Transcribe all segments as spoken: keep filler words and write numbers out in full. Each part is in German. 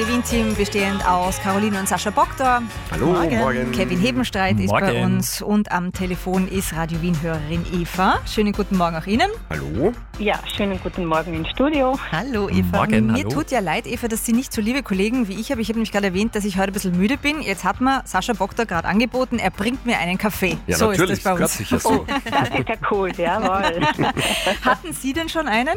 Wien-Team bestehend aus Caroline und Sascha Bogdor. Hallo, morgen. morgen. Kevin Hebenstreit ist morgen. bei uns und am Telefon ist Radio Wien-Hörerin Eva. Schönen guten Morgen auch Ihnen. Hallo. Ja, schönen guten Morgen im Studio. Hallo Eva. Morgen, Mir hallo. tut ja leid, Eva, dass Sie nicht so liebe Kollegen wie ich habe. Ich habe nämlich gerade erwähnt, dass ich heute ein bisschen müde bin. Jetzt hat mir Sascha Bogdor gerade angeboten, er bringt mir einen Kaffee. Ja, so natürlich, ist das bei gehört uns. sicher so. Das ist ja cool, jawohl. Hatten Sie denn schon einen?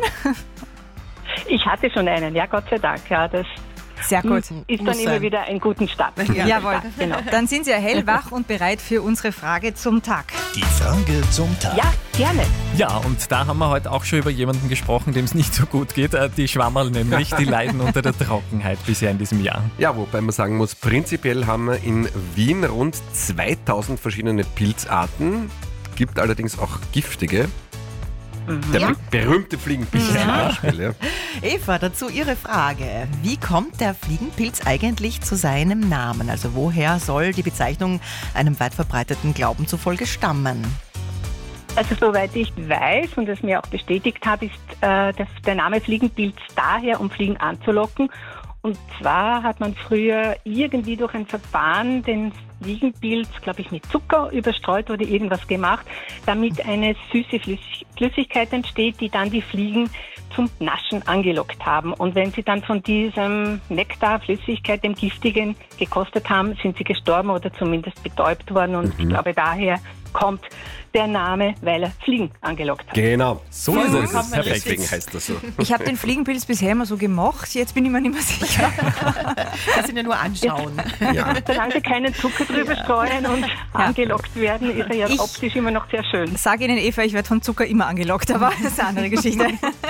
Ich hatte schon einen, ja, Gott sei Dank. Ja, das Sehr gut. ist dann Muss immer sein. wieder ein guter Start. Ja. Jawohl. Genau. Dann sind Sie ja hellwach und bereit für unsere Frage zum Tag. Die Frage zum Tag. Ja, gerne. Ja, und da haben wir heute auch schon über jemanden gesprochen, dem es nicht so gut geht. Äh, Die Schwammerl nämlich, die leiden unter der Trockenheit bisher in diesem Jahr. Ja, wobei man sagen muss, prinzipiell haben wir in Wien rund zweitausend verschiedene Pilzarten. Gibt allerdings auch giftige. Der Ja. be- berühmte Fliegenpilz zum Beispiel. Ja. Eva, dazu Ihre Frage. Wie kommt der Fliegenpilz eigentlich zu seinem Namen? Also woher soll die Bezeichnung einem weit verbreiteten Glauben zufolge stammen? Also soweit ich weiß und es mir auch bestätigt habe, ist äh, das, der Name Fliegenpilz daher, um Fliegen anzulocken. Und zwar hat man früher irgendwie durch ein Verfahren den Fliegenpilz, glaube ich, mit Zucker überstreut oder irgendwas gemacht, damit eine süße Flüssig- Flüssigkeit entsteht, die dann die Fliegen zum Naschen angelockt haben. Und wenn sie dann von diesem Nektar, Flüssigkeit, dem Giftigen, gekostet haben, sind sie gestorben oder zumindest betäubt worden. Und ich glaube, daher kommt der Name, weil er Fliegen angelockt hat. Genau. So ist es. es. Perfekt. Deswegen heißt das so. Ich habe den Fliegenpilz bisher immer so gemocht, jetzt bin ich mir nicht mehr sicher. Kannst ihn ja nur anschauen. Ja. Solange sie keinen Zucker drüber streuen und angelockt werden, ist er ja Ich- optisch immer noch sehr schön. Sag Ihnen, Eva, ich werde von Zucker immer angelockt, aber das ist eine andere Geschichte.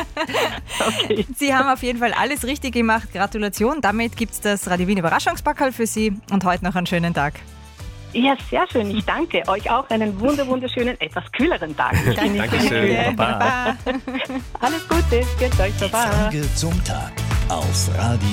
Okay. Sie haben auf jeden Fall alles richtig gemacht. Gratulation. Damit gibt es das Radio Wien Überraschungspackerl für Sie und heute noch einen schönen Tag. Ja, sehr schön. Ich danke euch auch einen wunder wunderschönen, etwas kühleren Tag. Dankeschön. Baba. Alles Gute. Geht euch. Die Baba. Frage zum Tag. Auf Radio